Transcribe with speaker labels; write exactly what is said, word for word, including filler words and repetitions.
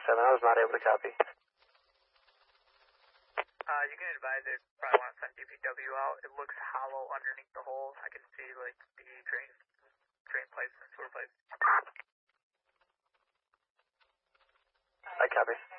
Speaker 1: seven, I was not able to copy.
Speaker 2: Uh, you can advise it, probably want to send D P W out. It looks hollow underneath the holes. I can see, like, the drain, drain pipes and sewer pipes.
Speaker 1: I copy.